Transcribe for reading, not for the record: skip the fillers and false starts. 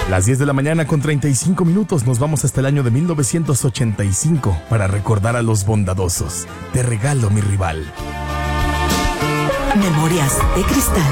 Las 10 de la mañana con 35 minutos nos vamos hasta el año de 1985 para recordar a los bondadosos. Te regalo mi rival. Memorias de Cristal.